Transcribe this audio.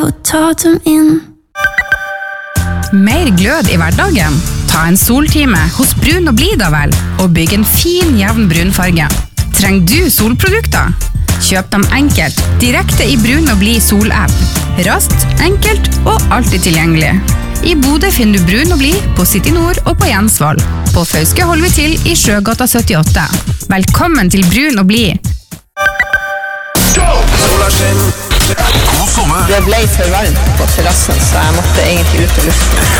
og ta dem inn. Mer glød i hverdagen? Ta en soltime hos Brun og Blid da vel, og bygg en fin, jevn brunfarge. Trenger du solprodukter? Kjøp dem enkelt, direkte i Brun og Blid sol-app. Raskt, enkelt og alltid tilgjengelig. I Bodø finner du Brun og Blid på City Nord og på Jensvoll. På Fauske holder vi til i Sjøgata 78. Velkommen til Brun og Blid. God sommer. Det ble for varmt på terrassen, så jeg måtte egentlig ut og lufte.